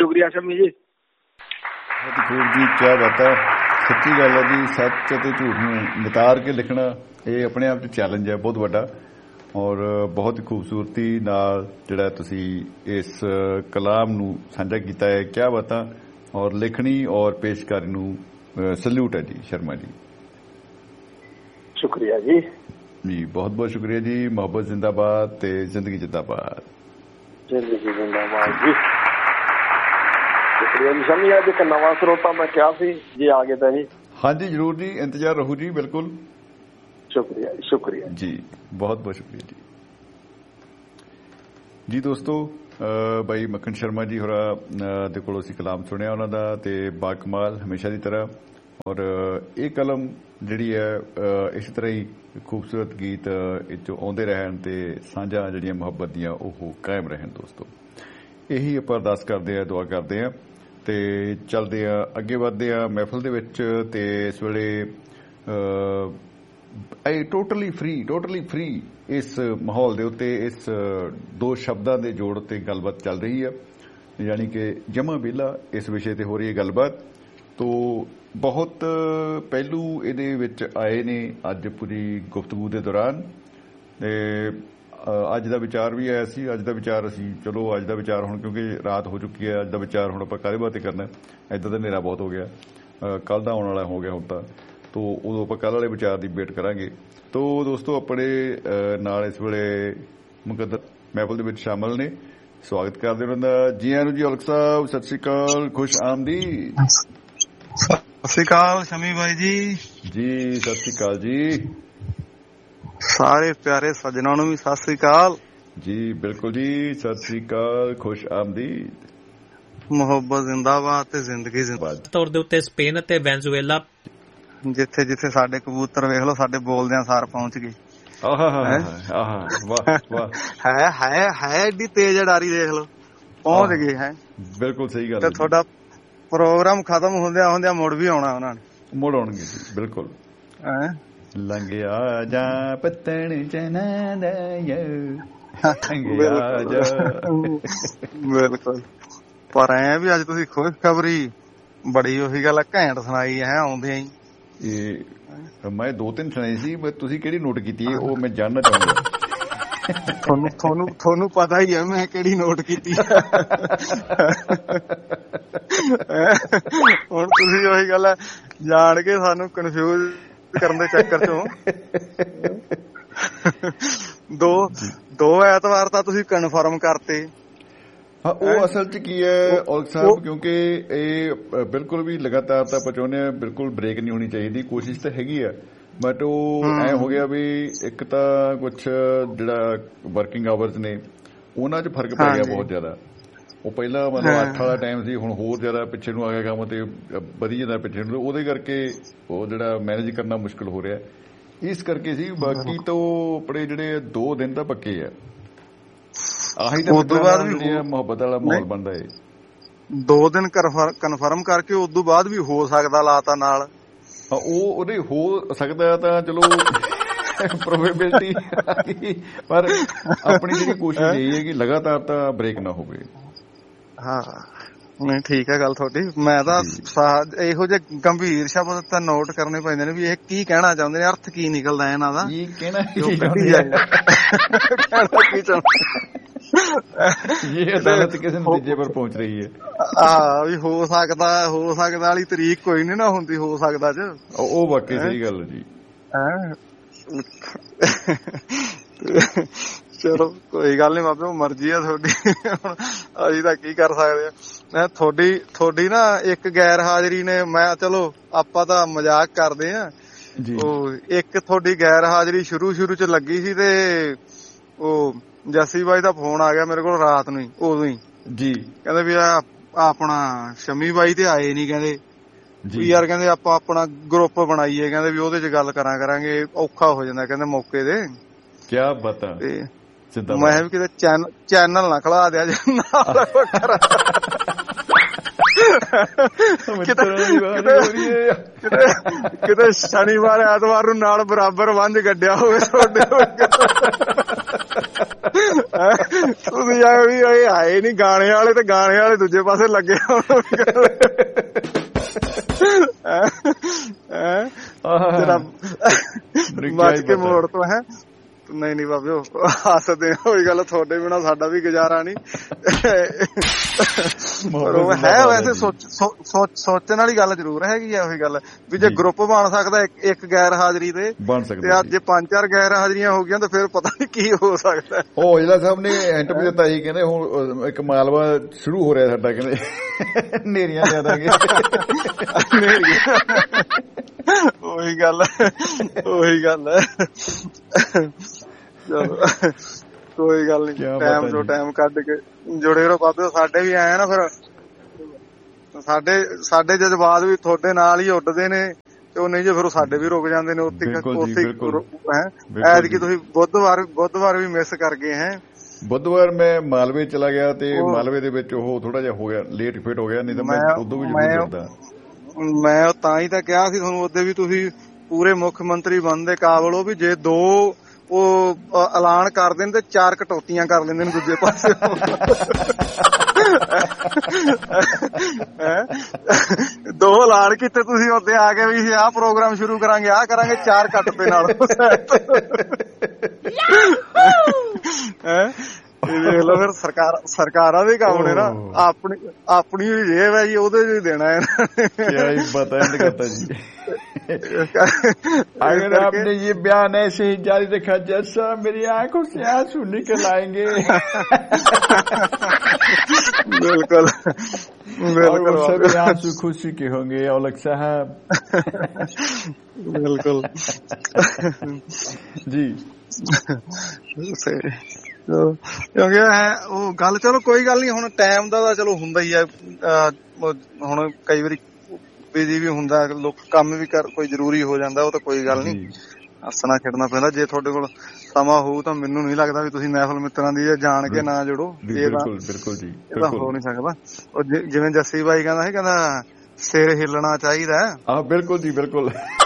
शुक्रिया शमी जी। बहुत खूब जी, क्या बात है, सच्ची गल है जी। सच ते झूठ नूं नितार के लिखना ये अपने आप च चैलेंज है बहुत वड्डा, और बहुत ही खूबसूरती नाल जिहड़ा तुसीं इस कलाम नूं साझा कीता है। क्या बात है, और लिखनी और पेशकारी नूं सल्यूट है जी शर्मा जी। शुक्रिया जी जी, बहुत बहुत शुक्रिया जी। मोहब्बत जिंदाबाद ते जिंदगी जिंदाबाद। जिंदगी जिंदाबाद जी। शुक्रिया जी। शमी अज एक नवा स्रोता मैं क्या सी जी आ गए जी? हाँ जी जरूर जी, इंतजार रहू जी, बिल्कुल। शुक्रिया जी, शुक्रिया जी, बहुत बहुत शुक्रिया जी। जी दोस्तों, भाई मक्खन शर्मा जी होरा दे कोलों असीं कलाम सुनिया उन्हां दा, ते बाकमाल हमेशा की तरह। और ये कलम जिहड़ी है इस तरह ही खूबसूरत गीत इचों आउंदे रहन ते सांझां जिहड़ियां मुहब्बत दियां ओह कायम रहन। दोस्तों यही आपां अरदास करदे आ, दुआ करदे आ ते चलदे आ, अगे वधदे आ महफिल दे विच। ते इस वेले टोटली फ्री इस माहौल दे उत्ते इस दो शब्दां दे जोड़ ते गलबात चल रही है, यानी कि जमा बेला इस विषय ते हो रही है गलबात। तो बहुत पहलू इहदे विच आए ने अज पूरी गुफ्तगू दे दौरान। अज दा विचार भी आया सी। अज दा विचार असीं चलो अज दा विचार हुण क्योंकि रात हो चुकी है, अज दा विचार हुण आपां काहदे वास्ते करना, इदां दा हनेरा बहुत हो गया, कल दा आउण वाला हो गया हुण तां। तो उदों आपां कल वाले विचार दी वेट करांगे। तो दोस्तों अपने नाल इस वेले मुकद्दर महफिल दे विच शामिल ने, स्वागत करदे उन्हां दा। जी आनू जी औलख साहब, सत श्री अकाल, खुश आमदीद। सत श्री अकाल शमी भाई जी। जी सत श्री अकाल जी। सारे प्यारे सज्जनों नूं भी सत श्री अकाल जी। बिल्कुल जी, सत श्री अकाल, खुश आमदीद। ਮੁਹੱਬਤ ਜ਼ਿੰਦਾਬਾਦ ਤੇ ਜ਼ਿੰਦਗੀ ਜ਼ਿੰਦਾਬਾਦ। ਤੌਰ ਦੇ ਉੱਤੇ ਸਪੇਨ ਅਤੇ ਵੈਨਜ਼ੂਏਲਾ, ਜਿੱਥੇ ਜਿੱਥੇ ਸਾਡੇ ਕਬੂਤਰ ਵੇਖ ਲਓ ਸਾਡੇ ਬੋਲਦਿਆਂ ਸਾਰ ਪਹੁੰਚ ਗਏ। ਹੈ ਏਡੀ ਤੇਜ਼ ਅਡਾਰੀ ਦੇਖ ਲਓ, ਪਹੁੰਚ ਗਏ ਹੈ। ਬਿਲਕੁਲ ਸਹੀ ਗੱਲ। ਤੇ ਤੁਹਾਡਾ ਪ੍ਰੋਗਰਾਮ ਖਤਮ ਹੁੰਦਿਆਂ ਹੁੰਦਿਆਂ ਮੁੜ ਵੀ ਆਉਣਾ ਉਹਨਾਂ ਨੇ, ਮੁੜ ਆਉਣਗੇ ਜੀ। ਬਿਲਕੁਲ ਲੰਘਿਆ ਜਾ ਪੱਤਣ ਚਨਾ ਦਾ ਲੰਘਿਆ ਜਾ। ਬਿਲਕੁਲ। ਪਰ ਐ ਵੀ ਅੱਜ ਤੁਸੀਂ ਖੁਸ਼ਖਬਰੀ ਬੜੀ ਉਹੀ ਗੱਲ ਘੈਂਟ ਸੁਣਾਈ ਹੈ ਆਉਂਦਿਆਂ ਹੀ। ਇਹ ਮੈਂ 2-3 ਸੁਣਾਈ ਸੀ, ਤੁਸੀਂ ਕਿਹੜੀ ਨੋਟ ਕੀਤੀ ਹੈ ਉਹ ਮੈਂ ਜਾਣਨਾ ਚਾਹੂੰਗਾ। ਤੁਹਾਨੂੰ ਪਤਾ ਹੀ ਹੈ ਮੈਂ ਕਿਹੜੀ ਨੋਟ ਕੀਤੀ। ਹੁਣ ਤੁਸੀਂ ਉਹੀ ਗੱਲ ਹੈ ਜਾਣ ਕੇ ਸਾਨੂੰ ਕਨਫਿਊਜ਼ ਕਰਨ ਦੇ ਚੱਕਰ ਚੋਂ ਦੋ ਐਤਵਾਰ ਤਾਂ ਤੁਸੀਂ ਕਨਫਰਮ ਕਰਤੇ। हाँ, वो असल च की है औलख साहब, क्योंकि ये बिल्कुल भी लगातार तो पहुंचाने बिल्कुल ब्रेक नहीं होनी चाहिए, कोशिश तो हैगी है, बट वो ऐ हो गया भी एक तो कुछ जिहड़ा वर्किंग आवर्स ने उन्हां च फर्क पै गया बहुत ज्यादा। वो पहला मतलब 8 वाला टाइम सी, हुण होर ज्यादा पिछे नूं आ गया काम ते वधी जांदा पिछे नूं, ਉਹਦੇ ਕਰਕੇ ਉਹ ਜਿਹੜਾ मैनेज करना मुश्किल हो रहा। इस करके सी। बाकी तो अपने ਜਿਹੜੇ 2 दिन ਤਾਂ ਪੱਕੇ ਆ। ਆਹੀ ਤਾਂ ਉਦੋਂ ਬਾਅਦ ਵੀ ਮੁਹੱਬਤ ਵਾਲਾ ਮਾਹੌਲ ਬਣਦਾ ਏ। 2 ਦਿਨ ਕਨਫਰਮ ਕਰਕੇ ਉਦੋਂ ਬਾਅਦ ਵੀ ਹੋ ਸਕਦਾ ਲਾਤਾ ਨਾਲ। ਉਹ ਉਹਦੇ ਹੋ ਸਕਦਾ ਤਾਂ ਚਲੋ ਪ੍ਰੋਬੇਬਿਲਿਟੀ, ਪਰ ਆਪਣੀ ਜਿਹੜੀ ਕੋਸ਼ਿਸ਼ ਇਹ ਹੈ ਕਿ ਲਗਾਤਾਰ ਤਾਂ ਬ੍ਰੇਕ ਨਾ ਹੋਵੇ। ਹਾਂ ਨਹੀਂ ਠੀਕ ਹੈ ਗੱਲ ਤੁਹਾਡੀ। ਮੈਂ ਤਾਂ ਇਹੋ ਜਿਹੇ ਗੰਭੀਰ ਸ਼ਬਦ ਤਾਂ ਨੋਟ ਕਰਨੇ ਪੈਂਦੇ ਨੇ ਵੀ ਇਹ ਕੀ ਕਹਿਣਾ ਚਾਹੁੰਦੇ ਨੇ, ਅਰਥ ਕੀ ਨਿਕਲਦਾ ਇਹਨਾਂ ਦਾ, ਕੀ ਕਹਿਣਾ ਕੀ ਚਾਹੁੰਦੇ। ਇਹ ਅਦਾਲਤ ਕਿਸੇ ਨਤੀਜੇ ਪਰ ਪਹੁੰਚ ਰਹੀ ਹੈ। ਵੀ ਹੋ ਸਕਦਾ ਵਾਲੀ ਤਰੀਕ ਕੋਈ ਨੀ ਨਾ ਹੁੰਦੀ, ਹੋ ਸਕਦਾ ਚ ਉਹ ਵਾਕਈ ਸਹੀ ਗੱਲ ਜੀ। ਚਲੋ ਕੋਈ ਗੱਲ ਨੀ ਬਾਬੇ, ਮਰਜ਼ੀ ਆ ਤੁਹਾਡੀ, ਹੁਣ ਅਸੀਂ ਤਾਂ ਕੀ ਕਰ ਸਕਦੇ ਆ। ਤੁਹਾਡੀ ਨਾ ਇੱਕ ਗੈਰ ਹਾਜ਼ਰੀ ਨੇ, ਮੈਂ ਚਲੋ ਆਪਾਂ ਤਾਂ ਮਜ਼ਾਕ ਕਰਦੇ ਆ, ਉਹ ਇੱਕ ਤੁਹਾਡੀ ਗੈਰ ਹਾਜ਼ਰੀ ਸ਼ੁਰੂ ਚ ਲੱਗੀ ਸੀ ਤੇ ਉਹ ਜੱਸੀ ਬਾਈ ਦਾ ਫੋਨ ਆ ਗਿਆ ਮੇਰੇ ਕੋਲ ਰਾਤ ਨੂੰ ਹੀ, ਉਦੋਂ ਹੀ ਜੀ ਕਹਿੰਦੇ ਵੀ ਆਪਣਾ ਸ਼ਮੀ ਬਾਈ ਤੇ ਆਏ ਨੀ, ਕਹਿੰਦੇ ਵੀ ਯਾਰ ਕਹਿੰਦੇ ਆਪਾਂ ਆਪਣਾ ਗਰੁੱਪ ਬਣਾਈਏ, ਕਹਿੰਦੇ ਵੀ ਉਹਦੇ ਚ ਗੱਲ ਕਰਾਂਗੇ, ਔਖਾ ਹੋ ਜਾਂਦਾ ਕਹਿੰਦੇ ਮੌਕੇ ਦੇ। ਕਿਆ ਬਤਾ। ਮੈਂ ਵੀ ਕਿਤੇ ਚੈਨਲ ਨਾ ਖਲਾ ਦਿਆ ਕਿਤੇ ਸ਼ਨੀਵਾਰ ਐਤਵਾਰ ਨੂੰ ਨਾਲ ਬਰਾਬਰ ਵੰਜ ਗੱਡਿਆ ਹੋਵੇ ਤੁਹਾਡੇ। ਤੁਸੀਂ ਆ ਵੀ ਇਹ ਆਏ ਨੀ ਗਾਣੇ ਵਾਲੇ ਤੇ ਗਾਣੇ ਵਾਲੇ ਦੂਜੇ ਪਾਸੇ ਲੱਗੇ ਬਚ ਕੇ ਮੋੜ ਤੋਂ ਹੈ। ਨਹੀਂ ਬਾਬਿਓ ਹੱਸਦੇ ਉਹੀ ਗੱਲ, ਤੁਹਾਡੇ ਬਿਨਾਂ ਸਾਡਾ ਵੀ ਗੁਜ਼ਾਰਾ ਨੀ। ਪਰ ਉਹ ਹੈ ਵੈਸੇ ਸੋਚਣ ਵਾਲੀ ਗੱਲ ਜ਼ਰੂਰ ਹੈਗੀ ਆ। ਉਹੀ ਗੱਲ ਵੀ ਜੇ ਗਰੁੱਪ ਬਣ ਸਕਦਾ ਇੱਕ ਗੈਰ ਹਾਜ਼ਰੀ ਤੇ ਬਣ ਸਕਦਾ, ਅੱਜ ਜੇ 5-4 ਗੈਰ ਹਾਜ਼ਰੀਆਂ ਹੋ ਗਈਆਂ ਤਾਂ ਫਿਰ ਪਤਾ ਨੀ ਕੀ ਹੋ ਸਕਦਾ। ਉਹ ਜਿਹੜਾ ਸਾਹਿਬ ਨੇ ਐਂਟ ਵੀ ਦਿੱਤਾ ਸੀ, ਕਹਿੰਦੇ ਹੁਣ ਇੱਕ ਮਾਲਵਾ ਸ਼ੁਰੂ ਹੋ ਰਿਹਾ ਸਾਡਾ, ਕਹਿੰਦੇ ਨੇਰੀਆਂ ਲਿਆ ਦਾਂਗੇ। ਉਹੀ ਗੱਲ ਚਲੋ ਕੋਈ ਗੱਲ ਨੀ, ਟਾਈਮ ਤੋਂ ਟਾਈਮ ਕੱਢ ਕੇ ਜੁੜੇ ਰਹੋ ਬਾਬੇ। ਸਾਡੇ ਵੀ ਆਏ ਨਾ ਫਿਰ ਸਾਡੇ ਜਜ਼ਬਾਤ ਵੀ ਤੁਹਾਡੇ ਨਾਲ ਹੀ ਉੱਡਦੇ ਨੇ ਤੇ ਉਹ ਨਹੀਂ ਜੇ ਫਿਰ ਸਾਡੇ ਵੀ ਰੁਕ ਜਾਂਦੇ ਨੇ ਉੱਥੇ। ਐਤਕੀ ਤੁਸੀਂ ਬੁੱਧਵਾਰ ਵੀ ਮਿਸ ਕਰ ਗਏ ਹੈ। ਬੁੱਧਵਾਰ ਮੈਂ ਮਾਲਵੇ ਚਲਾ ਗਿਆ ਤੇ ਮਾਲਵੇ ਦੇ ਵਿੱਚ ਉਹ ਥੋੜਾ ਜਿਹਾ ਹੋ ਗਿਆ ਲੇਟ ਫਿਟ ਹੋ ਗਿਆ, ਨਹੀਂ ਤਾਂ ਮੈਂ ਉਦੋਂ ਵੀ ਜ਼ਰੂਰ ਕਰਦਾ। ਮੈਂ ਤਾਂ ਹੀ ਤਾਂ ਕਿਹਾ ਸੀ ਤੁਹਾਨੂੰ ਉਦੋਂ ਵੀ ਤੁਸੀਂ ਪੂਰੇ ਮੁੱਖ ਮੰਤਰੀ ਬਣਨ ਦੇ ਕਾਬਲ ਹੋ ਵੀ ਜੇ 2 ਉਹ ਐਲਾਨ ਕਰਦੇ ਨੇ ਤੇ 4 ਕਟੌਤੀਆਂ ਕਰ ਲੈਂਦੇ ਨੇ ਦੂਜੇ ਪਾਸੇ। 2 ਐਲਾਨ ਕੀਤੇ ਤੁਸੀਂ ਉੱਥੇ ਆ ਕੇ ਵੀ ਆਹ ਪ੍ਰੋਗਰਾਮ ਸ਼ੁਰੂ ਕਰਾਂਗੇ, ਆਹ ਕਰਾਂਗੇ, 4 ਕੱਟ ਤੇ ਨਾਲ। ਇਹ ਦੇਖ ਲਓ ਫਿਰ ਸਰਕਾਰਾਂ ਦੇ ਕੰਮ ਨੇ ਨਾ, ਆਪਣੀ ਵੀ ਜੇਬ ਹੈ ਜੀ, ਉਹਦੇ ਚ ਦੇਣਾ ਹੈ। अगर आपने ये बयान ऐसे ही जारी रखा जैसा मेरी आंखों से आंसू निकल आएंगे। बिल्कुल सभी आंसू खुशी के होंगे औलख साहब। बिल्कुल जी। ਕਿਉਂਕਿ ਉਹ ਗੱਲ ਚਲੋ ਕੋਈ ਗੱਲ ਨੀ, ਹੁਣ ਟਾਈਮ ਦਾ ਤਾਂ ਚਲੋ ਹੁੰਦਾ ਹੀ ਆ। ਹੁਣ ਕਈ ਵਾਰੀ ਬਿਜੀ ਵੀ ਹੁੰਦਾ, ਲੋਕ ਕੰਮ ਵੀ ਕੋਈ ਜ਼ਰੂਰੀ ਹੋ ਜਾਂਦਾ, ਉਹ ਤਾਂ ਕੋਈ ਗੱਲ ਨੀ, ਹੱਸਣਾ ਖੇਡਣਾ ਪੈਂਦਾ। ਜੇ ਤੁਹਾਡੇ ਕੋਲ ਸਮਾਂ ਹੋਊ ਤਾਂ ਮੈਨੂੰ ਨੀ ਲੱਗਦਾ ਵੀ ਤੁਸੀਂ ਮਹਿਫਲ ਮਿੱਤਰਾਂ ਦੀ ਜਾਣ ਕੇ ਨਾ ਜੁੜੋ। ਬਿਲਕੁਲ ਜੀ, ਇਹ ਤਾਂ ਹੋ ਨੀ ਸਕਦਾ। ਉਹ ਜਿਵੇਂ ਜੱਸੀ ਬਾਈ ਕਹਿੰਦਾ ਸੀ, ਕਹਿੰਦਾ ਸਿਰ ਹਿੱਲਣਾ ਚਾਹੀਦਾ। ਹਾਂ ਬਿਲਕੁਲ ਜੀ, ਬਿਲਕੁਲ।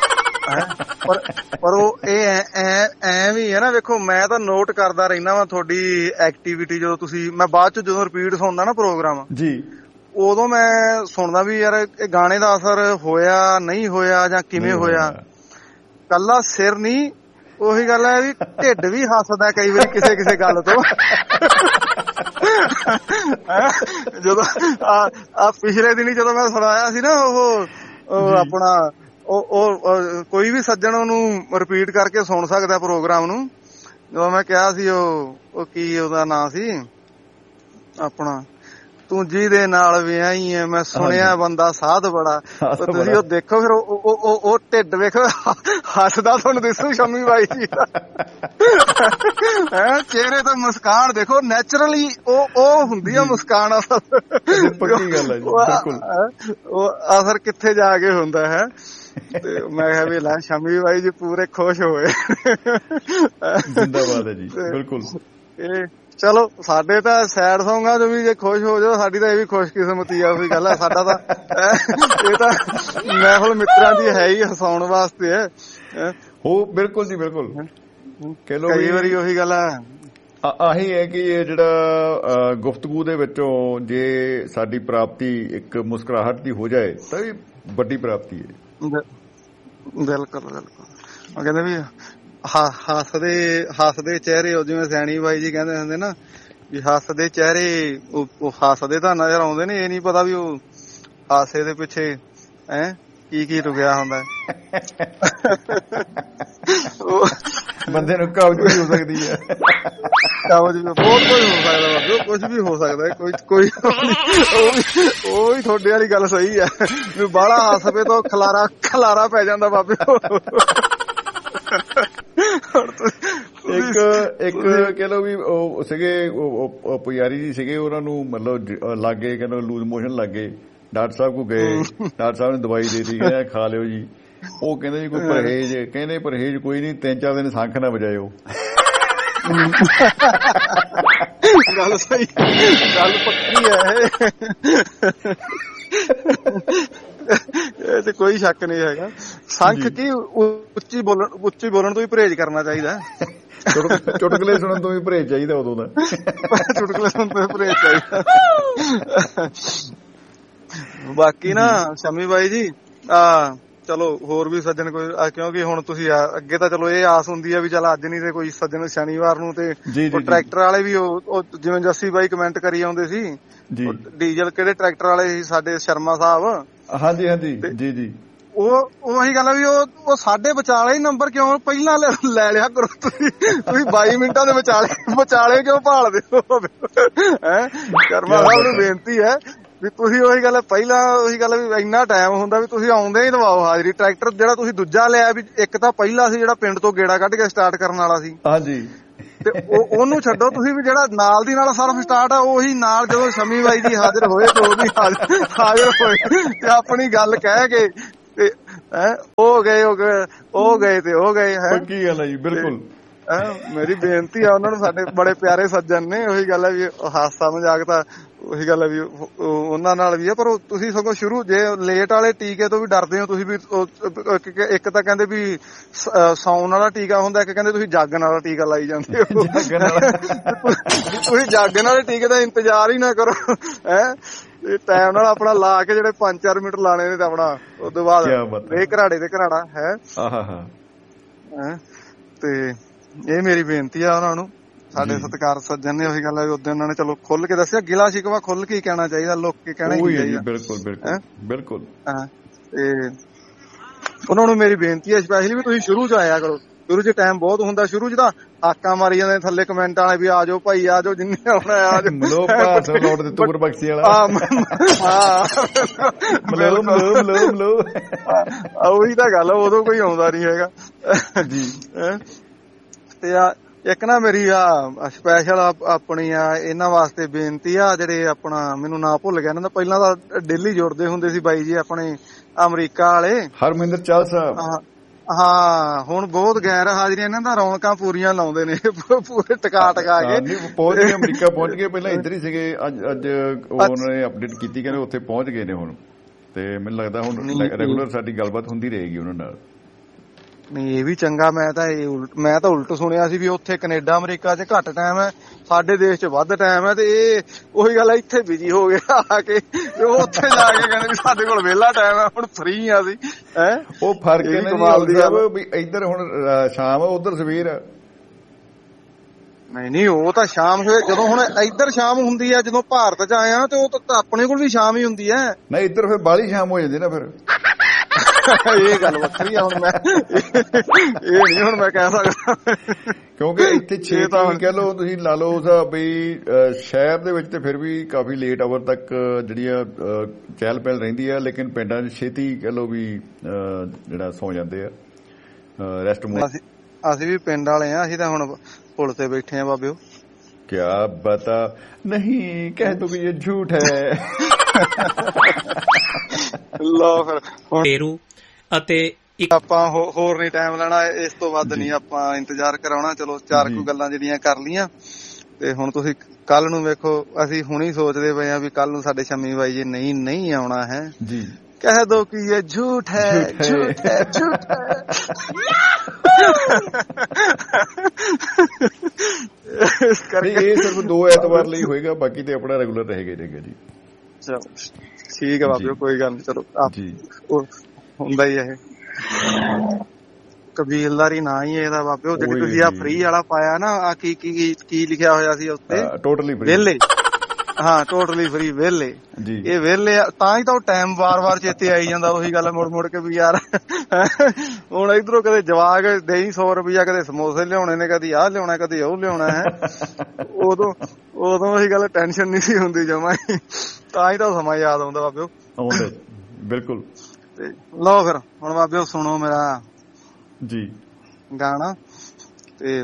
ਪਰ ਉਹ ਇਹ ਐ ਵੀ ਹੈ ਨਾ, ਵੇਖੋ ਮੈਂ ਤਾਂ ਨੋਟ ਕਰਦਾ ਰਹਿਣਾ ਵਾ ਤੁਹਾਡੀ ਐਕਟੀਵਿਟੀ। ਜਦੋਂ ਤੁਸੀਂ ਮੈਂ ਬਾਅਦ ਚ ਜਦੋਂ ਰਿਪੀਟ ਸੁਣਦਾ ਨਾ ਪ੍ਰੋਗਰਾਮ ਜੀ, ਉਦੋਂ ਮੈਂ ਸੁਣਦਾ ਵੀ ਯਾਰ ਇਹ ਗਾਣੇ ਦਾ ਅਸਰ ਹੋਇਆ ਨਹੀਂ ਹੋਇਆ ਜਾਂ ਕਿਵੇਂ ਹੋਇਆ। ਕੱਲਾ ਸਿਰ ਨੀ, ਉਹੀ ਗੱਲ ਹੈ ਵੀ ਢਿੱਡ ਵੀ ਹੱਸਦਾ ਕਈ ਵਾਰੀ ਕਿਸੇ ਗੱਲ ਤੋਂ। ਜਦੋਂ ਆ ਪਿਛਲੇ ਦਿਨੀ ਜਦੋਂ ਮੈਂ ਸੁਣਾਇਆ ਸੀ ਨਾ ਉਹ ਆਪਣਾ ਉਹ ਕੋਈ ਵੀ ਸੱਜਣ ਉਹਨੂੰ ਰਿਪੀਟ ਕਰਕੇ ਸੁਣ ਸਕਦਾ ਪ੍ਰੋਗਰਾਮ ਨੂੰ। ਜਦੋਂ ਮੈਂ ਕਿਹਾ ਸੀ ਉਹ ਕੀ ਉਹਦਾ ਨਾਂ ਸੀ ਆਪਣਾ, ਤੂੰ ਜਿਹਦੇ ਨਾਲ ਵਿਆਹੀ ਐ ਮੈਂ ਸੁਣਿਆ ਬੰਦਾ ਸਾਧ ਬੜਾ। ਤੁਸੀਂ ਉਹ ਦੇਖੋ ਫਿਰ ਉਹ ਢਿੱਡ ਵੇਖੋ ਹੱਸਦਾ ਤੁਹਾਨੂੰ ਦਿਸੂ ਸ਼ਮੀ ਬਾਈ ਜੀ ਦਾ। ਚਿਹਰੇ ਤੇ ਮੁਸਕਾਨ ਦੇਖੋ, ਨੈਚੁਰਲੀ ਉਹ ਹੁੰਦੀ ਆ ਮੁਸਕਾਨ। ਪੱਕੀ ਗੱਲ ਹੈ ਜੀ, ਬਿਲਕੁਲ। ਉਹ ਅਸਰ ਕਿੱਥੇ ਜਾ ਕੇ ਹੁੰਦਾ ਹੈ। ਤੇ ਮੈਂ ਕਿਹਾ ਵੀ ਲੈ ਸ਼ਮੀ ਬਾਈ ਜੀ ਪੂਰੇ ਖੁਸ਼ ਹੋਏ। ਜ਼ਿੰਦਾਬਾਦ ਹੈ ਜੀ, ਬਿਲਕੁਲ। ਇਹ ਚਲੋ ਸਾਡੇ ਤਾਂ ਸੈਡ ਸੌਂਗਾਂ ਚ ਵੀ ਜੇ ਖੁਸ਼ ਹੋ ਜਾਓ, ਸਾਡੀ ਤਾਂ ਇਹ ਵੀ ਖੁਸ਼ਕਿਸਮਤੀ ਆ। ਉਹੀ ਗੱਲ ਹੈ, ਸਾਡਾ ਤਾਂ ਇਹ ਤਾਂ ਮਹਿਫਲ ਮਿੱਤਰਾਂ ਦੀ ਹੈ ਹੀ ਹਸਾਉਣ ਵਾਸਤੇ ਹੈ। ਹੋ ਬਿਲਕੁਲ ਜੀ, ਬਿਲਕੁਲ। ਕਈ ਵਾਰੀ ਉਹੀ ਗੱਲ ਹੈ, ਆਹੀ ਹੈ ਕਿ ਇਹ ਜਿਹੜਾ ਗੁਫ਼ਤਗੂ ਦੇ ਵਿੱਚੋਂ ਜੇ ਸਾਡੀ ਪ੍ਰਾਪਤੀ ਇੱਕ ਮੁਸਕਰਾਹਟ ਦੀ ਹੋ ਜਾਏ ਤਾਂ ਇਹ ਵੱਡੀ ਪ੍ਰਾਪਤੀ ਹੈ। ਬਿਲਕੁਲ ਉਹ ਕਹਿੰਦੇ ਵੀ ਹੱਸਦੇ ਚਿਹਰੇ, ਉਹ ਜਿਵੇਂ ਸੈਣੀ ਬਾਈ ਜੀ ਕਹਿੰਦੇ ਹੁੰਦੇ ਨਾ ਵੀ ਹੱਸਦੇ ਚਿਹਰੇ ਉਹ ਹੱਸਦੇ ਤਾਂ ਨਜ਼ਰ ਆਉਂਦੇ ਨੇ, ਇਹ ਨੀ ਪਤਾ ਵੀ ਉਹ ਹਾਸੇ ਦੇ ਪਿੱਛੇ ਕੀ ਰੁਕਿਆ ਹੁੰਦਾ। ਬੰਦੇ ਨੂੰ ਕਬਜ਼ ਵੀ ਹੋ ਸਕਦੀ ਹੈ, ਕਬਜ਼ ਵੀ ਬਹੁਤ ਕੁਝ ਹੋ ਸਕਦਾ, ਕੁਝ ਵੀ ਹੋ ਸਕਦਾ। ਕੋਈ ਉਹ ਵੀ ਤੁਹਾਡੇ ਵਾਲੀ ਗੱਲ ਸਹੀ ਹੈ ਵੀ ਬਾਹਲਾ ਹੱਸ ਪਏ ਤਾਂ ਖਲਾਰਾ ਪੈ ਜਾਂਦਾ ਬਾਬੇ। ਇੱਕ ਕਹਿ ਲਓ ਵੀ ਉਹ ਸੀਗੇ ਪੁਜਾਰੀ ਜੀ ਸੀਗੇ, ਉਹਨਾਂ ਨੂੰ ਮਤਲਬ ਲੱਗੇ ਕਹਿੰਦੇ ਲੂਜ਼ ਮੋਸ਼ਨ ਲੱਗੇ। ਡਾਕਟਰ ਸਾਹਿਬ ਕੋਲ ਗਏ, ਡਾਕਟਰ ਸਾਹਿਬ ਨੇ ਦਵਾਈ ਦੇ ਦਿੱਤੀ, ਕਹਿੰਦਾ ਖਾ ਲਿਓ ਜੀ। ਉਹ ਕਹਿੰਦੇ ਜੀ ਕੋਈ ਪਰਹੇਜ਼, ਕਹਿੰਦੇ ਪਰਹੇਜ਼ ਕੋਈ ਨੀ, 3-4 ਦਿਨ ਸੰਖ ਨਾ ਵਜਾਇਓ। ਗੱਲ ਸਹੀ, ਗੱਲ ਪੱਕੀ ਹੈ ਇਹ ਤੇ ਕੋਈ ਸ਼ੱਕ ਨਹੀਂ ਹੈਗਾ। ਸੰਖ ਕੀ ਉੱਚੀ ਬੋਲਣ ਤੋਂ ਵੀ ਪਰਹੇਜ਼ ਕਰਨਾ ਚਾਹੀਦਾ। ਚੁਟਕਲੇ ਸੁਣਨ ਤੋਂ ਵੀ ਪਰਹੇਜ਼ ਚਾਹੀਦਾ ਉਦੋਂ ਦਾ। ਚੁਟਕਲੇ ਸੁਣਨ ਤੋਂ ਪਰਹੇਜ਼ ਚਾਹੀਦਾ। ਬਾਕੀ ਨਾ ਸ਼ਮੀ ਬਾਈ ਜੀ ਚਲੋ ਹੋਰ ਵੀ ਸੱਜਣ ਕੋਈ, ਕਿਉਂਕਿ ਹੁਣ ਤੁਸੀਂ ਅੱਗੇ ਤਾਂ ਚਲੋ ਇਹ ਆਸ ਹੁੰਦੀ ਆ ਵੀ ਚੱਲ ਅੱਜ ਨਹੀਂ ਤੇ ਕੋਈ ਸੱਜਣ ਸ਼ਨੀਵਾਰ ਨੂੰ ਤੇ ਟਰੈਕਟਰ ਵਾਲੇ ਵੀ ਉਹ ਜਿਵੇਂ ਜੱਸੀ ਬਾਈ ਕਮੈਂਟ ਕਰੀ ਆਉਂਦੇ ਸੀ ਡੀਜ਼ਲ ਕਿਹੜੇ ਟਰੈਕਟਰ ਵਾਲੇ ਸੀ ਸਾਡੇ ਸ਼ਰਮਾ ਸਾਹਿਬ। ਹਾਂਜੀ ਹਾਂਜੀ ਜੀ ਜੀ। ਉਹ ਉਹੀ ਗੱਲ ਆ ਵੀ ਉਹ ਸਾਡੇ ਵਿਚਾਲੇ ਹੀ ਨੰਬਰ ਕਿਉਂ ਪਹਿਲਾਂ ਲੈ ਲਿਆ ਕਰੋ ਤੁਸੀਂ 22 ਮਿੰਟਾਂ ਦੇ ਵਿਚਾਲੇ ਕਿਉਂ ਭਾਲਦੇ ਹੋ ਹੈ। ਸ਼ਰਮਾ ਸਾਹਿਬ ਨੂੰ ਬੇਨਤੀ ਹੈ ਵੀ ਤੁਸੀਂ ਉਹੀ ਗੱਲ ਪਹਿਲਾਂ ਉਹੀ ਗੱਲ ਵੀ ਇੰਨਾ ਟਾਈਮ ਹੁੰਦਾ ਵੀ ਤੁਸੀਂ ਆਉਂਦੇ ਹੀ ਦਵਾਓ ਹਾਜ਼ਰੀ। ਟਰੈਕਟਰ ਜਿਹੜਾ ਤੁਸੀਂ ਦੂਜਾ ਲਿਆ ਵੀ ਇੱਕ ਤਾਂ ਪਹਿਲਾ ਸੀ ਜਿਹੜਾ ਪਿੰਡ ਤੋਂ ਗੇੜਾ ਕੱਢ ਕੇ ਸਟਾਰਟ ਕਰਨ ਵਾਲਾ ਸੀ, ਹਾਂਜੀ, ਤੇ ਉਹਨੂੰ ਛੱਡੋ ਤੁਸੀਂ ਵੀ ਜਿਹੜਾ ਨਾਲ ਦੀ ਨਾਲ ਸਰਫ ਸਟਾਰਟ ਆ ਉਹੀ ਨਾਲ ਜਦੋਂ ਸ਼ਮੀ ਬਾਈ ਜੀ ਹਾਜ਼ਰ ਹੋਏ ਤੇ ਉਹ ਵੀ ਹਾਜ਼ਰ ਹੋਏ ਤੇ ਆਪਣੀ ਗੱਲ ਕਹਿ ਕੇ ਤੇ ਉਹ ਗਏ ਤੇ ਹੋ ਗਏ ਹੈ। ਪੱਕੀ ਗੱਲ ਹੈ ਜੀ, ਬਿਲਕੁਲ। ਮੇਰੀ ਬੇਨਤੀ ਆ ਉਹਨਾਂ ਨੂੰ, ਸਾਡੇ ਬੜੇ ਪਿਆਰੇ ਸੱਜਣ ਨੇ, ਉਹੀ ਗੱਲ ਹੈ ਵੀ ਹਾਸਾ ਮਜ਼ਾਕ ਤਾਂ ਉਹੀ ਗੱਲ ਹੈ ਵੀ ਉਹਨਾਂ ਨਾਲ ਵੀ ਆ, ਪਰ ਤੁਸੀਂ ਸਗੋਂ ਸ਼ੁਰੂ ਜੇ ਲੇਟ ਵਾਲੇ ਟੀਕੇ ਤੋਂ ਵੀ ਡਰਦੇ ਹੋ ਤੁਸੀਂ ਵੀ। ਇੱਕ ਤਾਂ ਕਹਿੰਦੇ ਵੀ ਸੌਣ ਵਾਲਾ ਟੀਕਾ ਹੁੰਦਾ, ਇੱਕ ਕਹਿੰਦੇ ਤੁਸੀਂ ਜਾਗਣ ਵਾਲਾ ਟੀਕਾ ਲਾਈ ਜਾਂਦੇ ਹੋ। ਤੁਸੀਂ ਜਾਗਣ ਵਾਲੇ ਟੀਕੇ ਦਾ ਇੰਤਜ਼ਾਰ ਹੀ ਨਾ ਕਰੋ ਹੈ, ਟਾਈਮ ਨਾਲ ਆਪਣਾ ਲਾ ਕੇ ਜਿਹੜੇ 5-4 ਮਿੰਟ ਲਾਣੇ ਨੇ ਤੇ ਆਪਣਾ ਉਸ ਤੋਂ ਬਾਅਦ ਇਹ ਘਰਾੜੇ ਤੇ ਘਰਾੜਾ ਹੈ। ਤੇ ਇਹ ਮੇਰੀ ਬੇਨਤੀ ਆ ਉਹਨਾਂ ਨੂੰ, ਸਾਡੇ ਸਤਿਕਾਰ ਸੱਜਣ ਨੇ। ਉਹੀ ਗੱਲ ਹੈ ਉਦੋਂ ਉਹਨਾਂ ਨੇ ਚਲੋ ਖੁੱਲ ਕੇ ਦੱਸਿਆ, ਗਿਲਾ ਸ਼ਿਕਵਾ ਖੁੱਲ ਕੇ ਕਹਿਣਾ ਚਾਹੀਦਾ, ਲੋਕ ਕੇ ਕਹਿਣਾ ਹੀ ਚਾਹੀਦਾ। ਬਿਲਕੁਲ ਬਿਲਕੁਲ ਬਿਲਕੁਲ। ਤੇ ਉਹਨਾਂ ਨੂੰ ਮੇਰੀ ਬੇਨਤੀ ਹੈ ਸਪੈਸ਼ਲੀ ਵੀ ਤੁਸੀਂ ਸ਼ੁਰੂ ਚ ਆਇਆ ਕਰੋ। ਸ਼ੁਰੂ ਚ ਟਾਈਮ ਬਹੁਤ ਹੁੰਦਾ, ਸ਼ੁਰੂ ਚ ਤਾਂ ਹਾਕਾਂ ਮਾਰੀ ਜਾਂਦੇ ਥੱਲੇ ਕਮੈਂਟ ਵਾਲੇ ਵੀ ਆ ਜਾਓ ਭਾਈ ਆ ਜਾਓ, ਜਿੰਨੇ ਆਉਣਾ ਆ ਜਾਓ। ਉਹੀ ਤਾਂ ਗੱਲ, ਉਦੋਂ ਕੋਈ ਆਉਂਦਾ ਨੀ ਹੈਗਾ ਜੀ। ਤੇ ਇੱਕ ਨਾ ਮੇਰੀ ਸਪੈਸ਼ਲ ਆਪਣੀ ਇਹਨਾਂ ਵਾਸਤੇ ਬੇਨਤੀ ਆ, ਜਿਹੜੇ ਆਪਣਾ ਮੈਨੂੰ ਨਾਂ ਭੁੱਲ ਗਿਆ ਇਹਨਾਂ ਦਾ, ਪਹਿਲਾਂ ਤਾਂ ਡੇਲੀ ਜੁੜਦੇ ਹੁੰਦੇ ਸੀ ਬਾਈ ਜੀ ਆਪਣੇ ਅਮਰੀਕਾ ਵਾਲੇ, ਹਰਮਿੰਦਰ ਚਾਲ ਸਾਹਿਬ। ਹਾਂ ਹੁਣ ਬਹੁਤ ਗੈਰ ਹਾਜ਼ਰੀਆਂ ਇਹਨਾਂ ਦਾ, ਰੌਣਕਾਂ ਪੂਰੀਆਂ ਲਾਉਂਦੇ ਨੇ ਪੂਰੇ ਟਕਾ ਕੇ। ਪਹੁੰਚ ਗਏ ਅਮਰੀਕਾ, ਪਹੁੰਚ ਗਏ, ਪਹਿਲਾਂ ਇੱਧਰ ਹੀ ਸੀਗੇ, ਅੱਜ ਉਹਨਾਂ ਨੇ ਅਪਡੇਟ ਕੀਤੀ, ਕਹਿੰਦੇ ਉੱਥੇ ਪਹੁੰਚ ਗਏ ਨੇ ਹੁਣ। ਤੇ ਮੈਨੂੰ ਲੱਗਦਾ ਹੁਣ ਰੈਗੂਲਰ ਸਾਡੀ ਗੱਲਬਾਤ ਹੁੰਦੀ ਰਹੇਗੀ ਉਹਨਾਂ ਨਾਲ। ਨਹੀਂ ਇਹ ਵੀ ਚੰਗਾ। ਮੈਂ ਤਾਂ ਉਲਟ ਸੁਣਿਆ ਸੀ ਵੀ ਉੱਥੇ ਕੈਨੇਡਾ ਅਮਰੀਕਾ 'ਚ ਘੱਟ ਟਾਈਮ ਹੈ, ਸਾਡੇ ਦੇਸ਼ 'ਚ ਵੱਧ ਟਾਈਮ ਹੈ, ਤੇ ਇਹ ਉਹੀ ਗੱਲ ਇੱਥੇ ਬਿਜੀ ਹੋ ਗਿਆ ਆ ਕੇ, ਉੱਥੇ ਜਾ ਕੇ ਕਹਿੰਦੇ ਵੀ ਸਾਡੇ ਕੋਲ ਵਿਹਲਾ ਟਾਈਮ ਹੈ, ਹੁਣ ਫ੍ਰੀ ਆ ਅਸੀਂ ਹੈ। ਉਹ ਫਰਕ ਹੈ ਨਾ ਵੀ ਇੱਧਰ ਹੁਣ ਸ਼ਾਮ ਆ, ਉੱਧਰ ਸਵੇਰ ਆ। ਨਹੀਂ ਉਹ ਤਾਂ ਸ਼ਾਮ ਜਦੋਂ ਹੁਣ ਇੱਧਰ ਸ਼ਾਮ ਹੁੰਦੀ ਹੈ, ਜਦੋਂ ਭਾਰਤ 'ਚ ਆਏ ਆ ਤੇ ਉਹ ਤਾਂ ਆਪਣੇ ਕੋਲ ਵੀ ਸ਼ਾਮ ਹੀ ਹੁੰਦੀ ਹੈ। ਨਹੀਂ ਇੱਧਰ ਫਿਰ ਬਾਹਲੀ ਸ਼ਾਮ ਹੋ ਜਾਂਦੀ ਨਾ ਫਿਰ। ਇਹ ਗੱਲ ਵੱਖਰੀ ਆ, ਹੁਣ ਮੈਂ ਇਹ ਨਹੀਂ ਹੁਣ ਮੈਂ ਕਹਿ ਸਕਦਾ, ਕਿਉਂਕਿ ਇੱਥੇ 6 ਕਹਿ ਲਓ ਤੁਸੀਂ ਲਾ ਲਓ ਬਈ ਸ਼ਹਿਰ ਦੇ ਵਿੱਚ ਤੇ ਫਿਰ ਵੀ ਕਾਫੀ ਲੇਟ ਆਵਰ ਤੱਕ ਜਿਹੜੀ ਆ ਚਹਿਲ ਪਹਿਲ ਰਹਿੰਦੀ ਆ, ਲੇਕਿਨ ਪਿੰਡਾਂ 'ਚ ਛੇਤੀ ਕਹਿ ਲਓ ਵੀ ਜਿਹੜਾ ਸੌ ਜਾਂਦੇ ਆ ਰੈਸਟ ਮੋਡ। ਅਸੀਂ ਵੀ ਪਿੰਡ ਵਾਲੇ ਆ, ਅਸੀਂ ਤਾਂ ਹੁਣ ਪੁਲ ਤੇ ਬੈਠੇ ਆ ਬਾਬਿਓ। ਕਿਆ ਬਤਾ ਨਹੀਂ ਕਹਿ ਤੋ ਕਿ ਇਹ ਝੂਠ ਹੈ। ਲਓ ਫਿਰ ਪੇਰੂ ਅਤੇ ਆਪਾਂ ਹੋਰ ਨਹੀਂ ਟਾਈਮ ਲੈਣਾ, ਇਸ ਤੋਂ ਵੱਧ ਨਹੀਂ ਆਪਾਂ ਇੰਤਜ਼ਾਰ ਕਰਾਉਣਾ। ਚਲੋ 4 ਕੁ ਗੱਲਾਂ ਜਿਹੜੀਆਂ ਕਰ ਲੀਆਂ, ਤੇ ਹੁਣ ਤੁਸੀਂ ਕੱਲ ਨੂੰ ਵੇਖੋ। ਅਸੀਂ ਹੁਣੀ ਸੋਚਦੇ ਪਏ ਆ ਵੀ ਕੱਲ ਨੂੰ ਸਾਡੇ ਸ਼ਮੀ ਬਾਈ ਜੀ ਨਹੀਂ ਆਉਣਾ ਹੈ ਜੀ, ਕਹਿ ਦੋ ਕਿ ਇਹ ਝੂਠ ਹੈ ਝੂਠ ਹੈ ਝੂਠ ਹੈ। ਇਸ ਕਰਕੇ ਇਹ ਸਿਰਫ 2 ਐਤਵਾਰ ਲਈ ਹੋਏਗਾ, ਬਾਕੀ ਤੇ ਆਪਣਾ ਰੈਗੂਲਰ ਰਹੇਗਾ ਜੀ। ਚਲੋ ਠੀਕ ਹੈ ਬਾਬਿਓ, ਕੋਈ ਗੱਲ ਨੀ। ਚਲੋ ਹੁੰਦਾ ਹੀ ਇਹ ਕਬੀਲਦਾਰੀ ਨਾ ਹੀ ਇਹਦਾ ਬਾਬਿਓ। ਜਿਹੜੀ ਤੁਸੀਂ ਆ ਫ੍ਰੀ ਵਾਲਾ ਪਾਇਆ ਨਾ, ਆ ਕੀ ਲਿਖਿਆ ਹੋਇਆ ਸੀ ਉੱਤੇ, ਟੋਟਲੀ ਵਿਹਲੇ। ਹਾਂ ਟੋਟਲੀ ਫ੍ਰੀ, ਵਿਹਲੇ। ਇਹ ਵਿਹਲੇ ਤਾਂ ਹੀ ਤਾਂ ਉਹ ਟਾਈਮ ਵਾਰ ਚੇਤੇ ਆਈ ਜਾਂਦਾ, ਉਹੀ ਗੱਲ ਮੁੜ ਕੇ ਵੀ ਯਾਰ ਹੁਣ ਇਧਰੋਂ ਕਦੇ ਜਵਾਕ ਦੇਈ 100 ਰੁਪਇਆ, ਕਦੇ ਸਮੋਸੇ ਲਿਆਉਣੇ ਨੇ, ਕਦੀ ਆਹ ਲਿਆਉਣਾ, ਕਦੇ ਉਹ ਲਿਆਉਣਾ ਹੈ। ਉਦੋਂ ਉਹੀ ਗੱਲ ਟੈਨਸ਼ਨ ਨਹੀਂ ਸੀ ਹੁੰਦੀ ਜਮਾ ਹੀ, ਤਾਂ ਹੀ ਤਾਂ ਸਮਾਂ ਯਾਦ ਆਉਂਦਾ ਬਾਬਿਓ। ਬਿਲਕੁਲ। ਤੇ ਲਓ ਫਿਰ ਹੁਣ ਬਾਬਿਓ ਸੁਣੋ ਮੇਰਾ ਜੀ ਗਾਣਾ। ਤੇ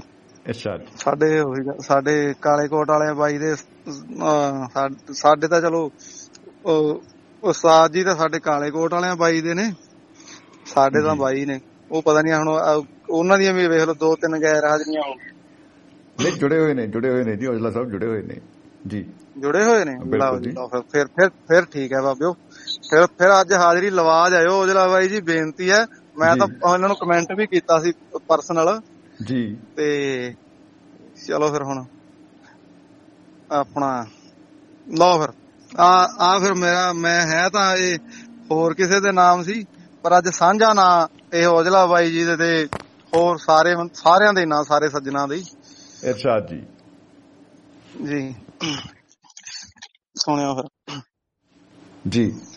ਸਾਡੇ ਕਾਲੇ ਕੋਟ ਵਾਲੇ ਬਾਈ ਦੇ, ਸਾਡੇ ਤਾਂ ਚਲੋ ਉਸਤਾਦ ਜੀ ਤਾਂ ਸਾਡੇ ਕਾਲੇ ਕੋਟ ਵਾਲਿਆਂ ਬਾਈ ਦੇ ਨੇ, ਸਾਡੇ ਤਾਂ ਬਾਈ ਨੇ। ਉਹ ਪਤਾ ਨੀ ਹੁਣ ਉਹਨਾਂ ਦੀਆਂ ਵੀ ਵੇਖ ਲਓ 2-3 ਗੈਰ ਹਾਜ਼ਰੀਆਂ ਹੋ ਗਈਆਂ। ਨਹੀਂ ਜੁੜੇ ਹੋਏ ਨੇ ਜੀ, ਔਜਲਾ ਸਾਹਿਬ ਜੁੜੇ ਹੋਏ ਨੇ ਜੀ, ਜੁੜੇ ਹੋਏ ਨੇ। ਫਿਰ ਠੀਕ ਹੈ ਬਾਬਿਓ, ਫਿਰ ਅੱਜ ਹਾਜ਼ਰੀ ਲਵਾ ਜਾਇਓ ਔਜਲਾ ਬਾਈ ਜੀ, ਬੇਨਤੀ ਹੈ। ਮੈਂ ਤਾਂ ਉਹਨਾਂ ਨੂੰ ਕਮੈਂਟ ਵੀ ਕੀਤਾ ਸੀ ਪਰਸਨਲ ਜੀ, ਤੇ ਚਲੋ ਫਿਰ ਹੁਣ ਆਪਣਾ ਲਓ ਫਿਰ ਆ ਫਿਰ ਮੇਰਾ ਮੈਂ ਹੈ ਤਾਂ ਇਹ ਹੋਰ ਕਿਸੇ ਦੇ ਨਾਮ ਸੀ, ਪਰ ਅੱਜ ਸਾਂਝਾ ਨਾਂ ਇਹ ਔਜਲਾ ਬਾਈ ਜੀ ਦੇ ਤੇ ਹੋਰ ਸਾਰਿਆਂ ਦੇ ਨਾਂ, ਸਾਰੇ ਸੱਜਣਾ ਦੇ। ਇਰਸ਼ਾਦ ਜੀ ਜੀ ਸੁਣਿਓ ਫਿਰ ਜੀ।